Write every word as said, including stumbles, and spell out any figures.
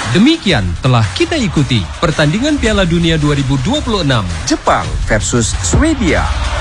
Demikian telah kita ikuti pertandingan Piala Dunia dua ribu dua puluh enam Jepang versus Swedia.